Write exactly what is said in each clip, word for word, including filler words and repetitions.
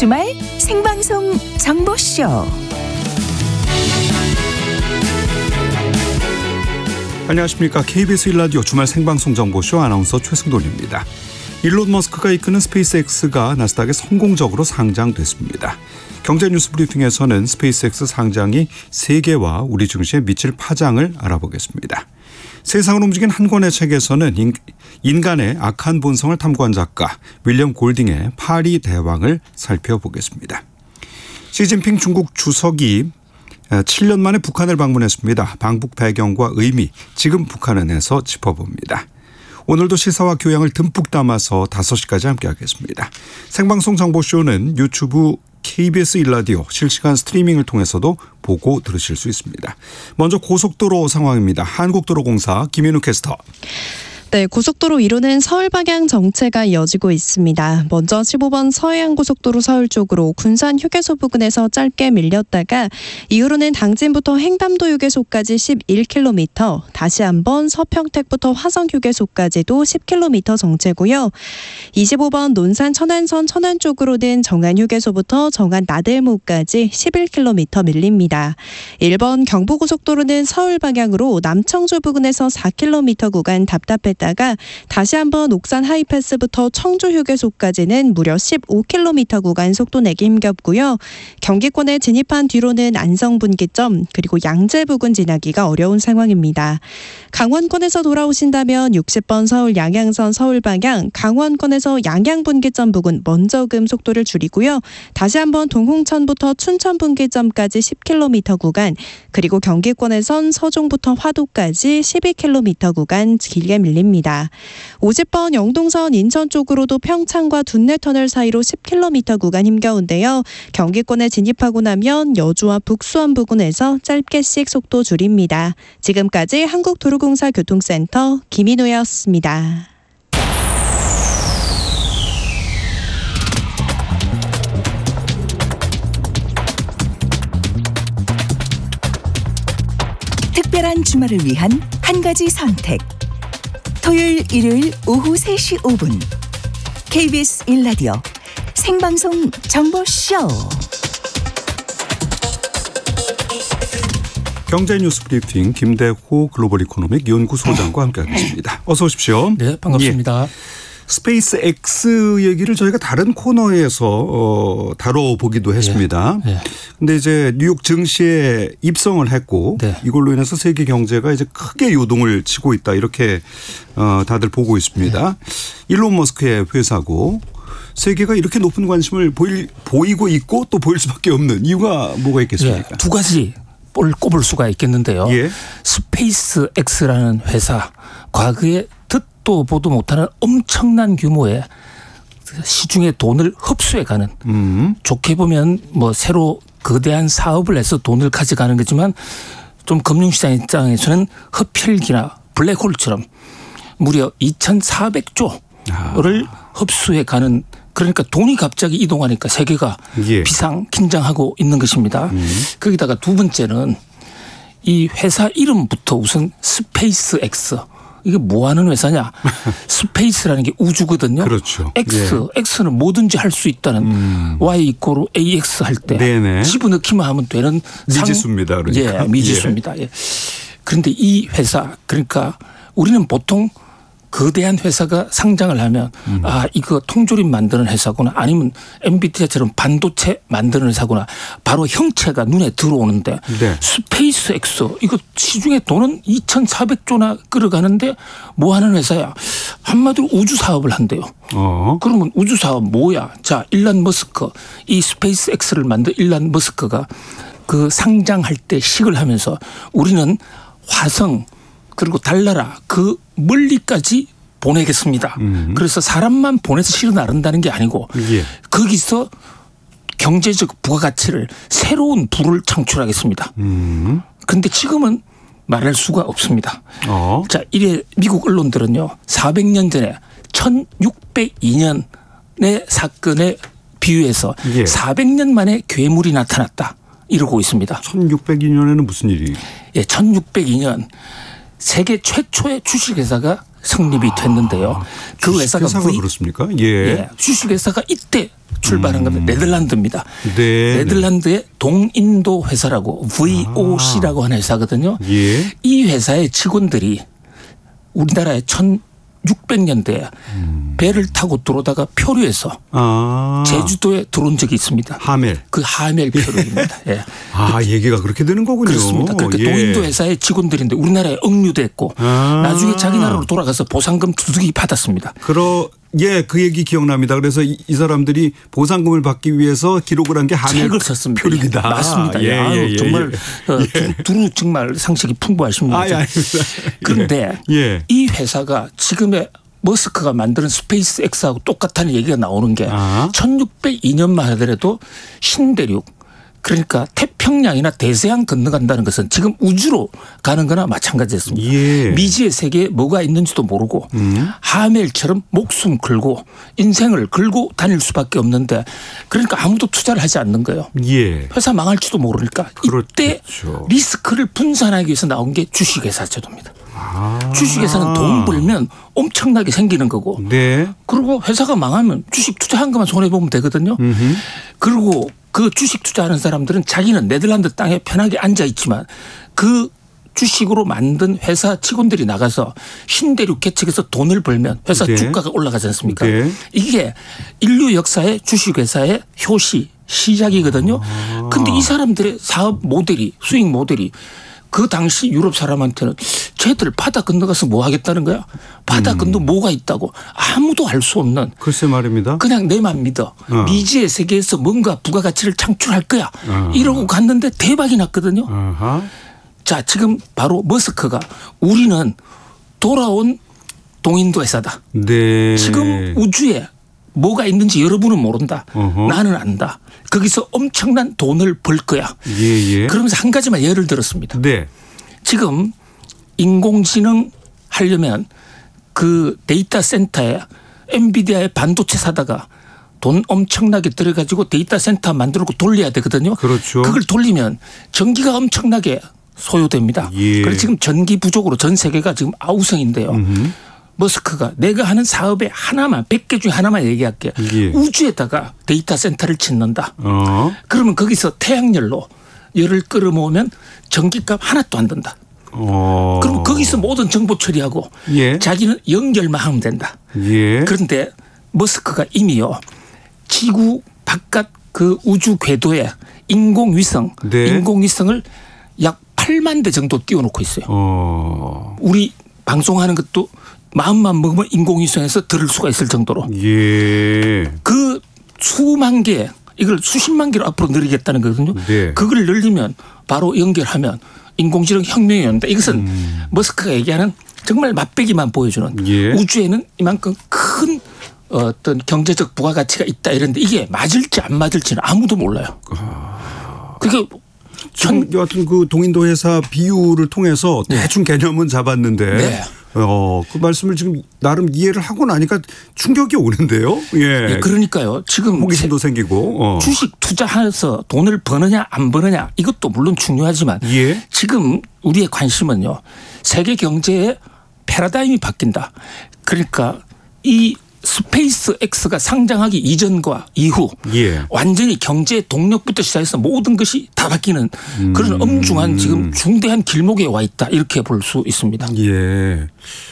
주말 생방송 정보쇼. 안녕하십니까. 케이비에스 일 라디오 주말 생방송 정보쇼 아나운서 최승돈입니다. 일론 머스크가 이끄는 스페이스X가 나스닥에 성공적으로 상장됐습니다. 경제뉴스 브리핑에서는 스페이스X 상장이 세계와 우리 증시에 미칠 파장을 알아보겠습니다. 세상을 움직인 한 권의 책에서는 인간의 악한 본성을 탐구한 작가 윌리엄 골딩의 파리 대왕을 살펴보겠습니다. 시진핑 중국 주석이 칠 년 만에 북한을 방문했습니다. 방북 배경과 의미, 지금 북한은에서 짚어봅니다. 오늘도 시사와 교양을 듬뿍 담아서 다섯 시까지 함께하겠습니다. 생방송 정보쇼는 유튜브 케이비에스 일 라디오 실시간 스트리밍을 통해서도 보고 들으실 수 있습니다. 먼저 고속도로 상황입니다. 한국도로공사 김인우 캐스터. 네, 고속도로 일 호는 서울 방향 정체가 이어지고 있습니다. 먼저 십오 번 서해안고속도로 서울 쪽으로 군산 휴게소 부근에서 짧게 밀렸다가 이후로는 당진부터 횡담도 휴게소까지 십일 킬로미터, 다시 한번 서평택부터 화성 휴게소까지도 십 킬로미터 정체고요. 이십오 번 논산 천안선 천안 쪽으로는 정안 휴게소부터 정안 나들목까지 십일 킬로미터 밀립니다. 일 번 경부고속도로는 서울 방향으로 남청주 부근에서 사 킬로미터 구간 답답했다 다가 다시 한번 옥산 하이패스부터 청주 휴게소까지는 무려 십오 킬로미터 구간 속도 내기 힘겹고요. 경기권에 진입한 뒤로는 안성 분기점 그리고 양재 부근 지나기가 어려운 상황입니다. 강원권에서 돌아오신다면 육십 번 서울 양양선 서울 방향 강원권에서 양양 분기점 부근 먼저 금 속도를 줄이고요. 다시 한번 동홍천부터 춘천 분기점까지 십 킬로미터 구간 그리고 경기권에선 서종부터 화도까지 십이 킬로미터 구간 길게 밀립니다. 오십 번 영동선 인천 쪽으로도 평창과 둔내터널 사이로 십 킬로미터 구간 힘겨운데요. 경기권에 진입하고 나면 여주와 북수원 부근에서 짧게씩 속도 줄입니다. 지금까지 한국도로공사 교통센터 김인우였습니다. 특별한 주말을 위한 한 가지 선택. 토요일, 일요일 오후 세 시 오 분 케이비에스 일 라디오 생방송 정보쇼. 경제뉴스 브리핑 김대호 글로벌 이코노믹 연구소장과 함께하겠습니다. 어서 오십시오. 네, 반갑습니다. 예. 스페이스X 얘기를 저희가 다른 코너에서 어, 다뤄보기도 했습니다. 네. 네. 근데 이제 뉴욕 증시에 입성을 했고 네. 이걸로 인해서 세계 경제가 이제 크게 요동을 치고 있다 이렇게 어, 다들 보고 있습니다. 네. 일론 머스크의 회사고 세계가 이렇게 높은 관심을 보일, 보이고 있고 또 보일 수밖에 없는 이유가 뭐가 있겠습니까? 네. 두 가지 꼽을 수가 있겠는데요. 예. 스페이스X라는 회사 과거에 듣도 보도 못하는 엄청난 규모의 시중의 돈을 흡수해가는 음. 좋게 보면 뭐 새로 거대한 사업을 해서 돈을 가져가는 거지만 좀 금융시장 입장에서는 흡혈귀나 블랙홀처럼 무려 이천사백 조를 아. 흡수해가는 그러니까 돈이 갑자기 이동하니까 세계가 예. 비상 긴장하고 있는 것입니다. 음. 거기다가 두 번째는 이 회사 이름부터 우선 스페이스X. 이게 뭐 하는 회사냐. 스페이스라는 게 우주거든요. 그렇죠. X. 예. X는 뭐든지 할 수 있다는 음. Y 이꼬르 에이엑스 할 때 네네. 집어넣기만 하면 되는 미지수입니다. 그러니까. 예, 미지수입니다. 예. 그런데 이 회사 그러니까 우리는 보통 거대한 회사가 상장을 하면 음. 아 이거 통조림 만드는 회사구나 아니면 엔비디아처럼 반도체 만드는 회사구나 바로 형체가 눈에 들어오는데 네. 스페이스X 이거 시중에 돈은 이천사백 조나 끌어가는데 뭐 하는 회사야. 한마디로 우주 사업을 한대요. 어. 그러면 우주 사업 뭐야. 자 일론 머스크 이 스페이스X를 만든 일론 머스크가 그 상장할 때 식을 하면서 우리는 화성 그리고 달나라 그 멀리까지 보내겠습니다. 음. 그래서 사람만 보내서 실어 나른다는 게 아니고 예. 거기서 경제적 부가가치를 새로운 부를 창출하겠습니다. 그런데 음. 지금은 말할 수가 없습니다. 어. 자, 이래 미국 언론들은요. 사백 년 전에 천육백이 년의 사건에 비유해서 예. 사백 년 만에 괴물이 나타났다. 이러고 있습니다. 천육백이 년에는 무슨 일이? 예, 천육백이 년 세계 최초의 주식회사가 성립이 됐는데요. 아, 그 회사가 주식회사가 V, 그렇습니까? 예. 예, 주식회사가 이때 출발한 음. 겁니다. 네덜란드입니다. 네. 네덜란드의 동인도 회사라고 브이오씨라고 하는 회사거든요. 예. 이 회사의 직원들이 우리나라의 천육백 년대에 음. 배를 타고 들어오다가 표류해서 아. 제주도에 들어온 적이 있습니다. 하멜. 그 하멜 표류입니다. 예. 아, 얘기가 그렇게 되는 거군요. 그렇습니다. 그러니까 예. 동인도 회사의 직원들인데 우리나라에 억류됐고 아. 나중에 자기 나라로 돌아가서 보상금 두둑이 받았습니다. 그러 예, 그 얘기 기억납니다. 그래서 이, 이 사람들이 보상금을 받기 위해서 기록을 한 게 하멜 책을 썼습니다. 표류기다. 맞습니다. 예, 아유, 예, 예, 정말 예. 어, 두루, 두루 정말 상식이 풍부하십니다. 아, 예, 아닙니다. 그런데 예. 이 회사가 지금의 머스크가 만드는 스페이스 X하고 똑같다는 얘기가 나오는 게 아. 천육백이 년만 하더라도 신대륙 그러니까 태평양이나 대서양 건너간다는 것은 지금 우주로 가는 거나 마찬가지였습니다. 예. 미지의 세계에 뭐가 있는지도 모르고 음. 하멜처럼 목숨 걸고 인생을 걸고 다닐 수밖에 없는데 그러니까 아무도 투자를 하지 않는 거예요. 예. 회사 망할지도 모르니까 이때 그렇겠죠. 리스크를 분산하기 위해서 나온 게 주식회사 제도입니다. 아. 주식회사는 돈 벌면 엄청나게 생기는 거고 네. 그리고 회사가 망하면 주식 투자한 것만 손해보면 되거든요. 음흠. 그리고 그 주식 투자하는 사람들은 자기는 네덜란드 땅에 편하게 앉아 있지만 그 주식으로 만든 회사 직원들이 나가서 신대륙 개척에서 돈을 벌면 회사 네. 주가가 올라가지 않습니까? 네. 이게 인류 역사의 주식회사의 효시 시작이거든요. 그런데 이 사람들의 사업 모델이 수익 모델이 그 당시 유럽 사람한테는 쟤들 바다 건너가서 뭐 하겠다는 거야? 바다 건너 뭐가 있다고 아무도 알 수 없는 글쎄 말입니다. 그냥 내만 믿어. 어. 미지의 세계에서 뭔가 부가가치를 창출할 거야. 어. 이러고 갔는데 대박이 났거든요. 아하. 자, 지금 바로 머스크가 우리는 돌아온 동인도 회사다. 네. 지금 우주에 뭐가 있는지 여러분은 모른다. 어허. 나는 안다. 거기서 엄청난 돈을 벌 거야. 예, 예. 그러면서 한 가지만 예를 들었습니다. 네. 지금 인공지능 하려면 그 데이터 센터에 엔비디아의 반도체 사다가 돈 엄청나게 들여가지고 데이터 센터 만들고 돌려야 되거든요. 그렇죠. 그걸 돌리면 전기가 엄청나게 소요됩니다. 예. 그래서 지금 전기 부족으로 전 세계가 지금 아우성인데요. 음흠. 머스크가 내가 하는 사업에 하나만 백 개 중에 하나만 얘기할게. 예. 우주에다가 데이터 센터를 짓는다. 어. 그러면 거기서 태양열로 열을 끌어모으면 전기값 하나도 안 든다. 어. 그럼 거기서 모든 정보 처리하고 예. 자기는 연결만 하면 된다. 예. 그런데 머스크가 이미요 지구 바깥 그 우주 궤도에 인공위성, 네. 인공위성을 약 팔만 대 정도 띄워놓고 있어요. 어. 우리 방송하는 것도 마음만 먹으면 인공위성에서 들을 수가 있을 정도로 예. 그 수만 개 이걸 수십만 개로 앞으로 늘리겠다는 거거든요. 네. 그걸 늘리면 바로 연결하면 인공지능 혁명이 온다. 이것은 음. 머스크가 얘기하는 정말 맛배기만 보여주는 예. 우주에는 이만큼 큰 어떤 경제적 부가가치가 있다 이런데 이게 맞을지 안 맞을지는 아무도 몰라요. 그게 지금 여하튼 그 동인도 회사 비유를 통해서 대충 개념은 잡았는데 네. 어, 그 말씀을 지금 나름 이해를 하고 나니까 충격이 오는데요. 예. 예, 그러니까요. 지금 호기심도 생기고. 어. 주식 투자해서 돈을 버느냐 안 버느냐 이것도 물론 중요하지만 예. 지금 우리의 관심은요. 세계 경제의 패러다임이 바뀐다. 그러니까 이 스페이스 X가 상장하기 이전과 이후 예. 완전히 경제 동력부터 시작해서 모든 것이 다 바뀌는 그런 엄중한 지금 중대한 길목에 와 있다. 이렇게 볼 수 있습니다. 예.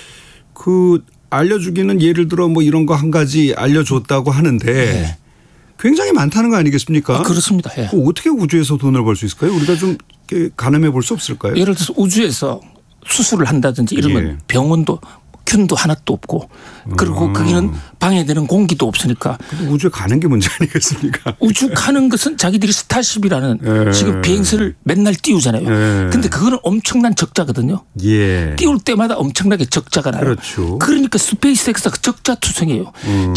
그 알려주기는 예를 들어 뭐 이런 거 한 가지 알려줬다고 하는데 네. 굉장히 많다는 거 아니겠습니까? 아, 그렇습니다. 예. 그 어떻게 우주에서 돈을 벌 수 있을까요? 우리가 좀 이렇게 가늠해 볼 수 없을까요? 예를 들어서 우주에서 수술을 한다든지 이러면 예. 병원도 균도 하나도 없고 그리고 음. 거기는 방해되는 공기도 없으니까 우주에 가는 게 문제 아니겠습니까? 우주 가는 것은 자기들이 스타쉽이라는 예. 지금 비행선을 맨날 띄우잖아요. 예. 근데 그거는 엄청난 적자거든요. 예. 띄울 때마다 엄청나게 적자가 나요. 그렇죠. 그러니까 스페이스X가 적자 투성이에요. 음.